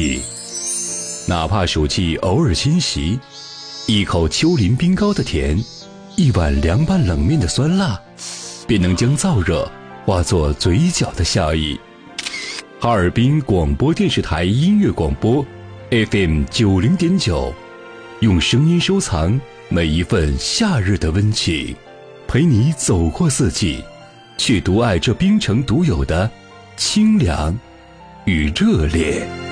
季。哪怕暑气偶尔侵袭，一口丘陵冰糕的甜，一碗凉拌冷面的酸辣，便能将燥热化作嘴角的笑意。哈尔滨广播电视台音乐广播 FM90.9，用声音收藏每一份夏日的温情，陪你走过四季，却独爱这冰城独有的清凉与热烈。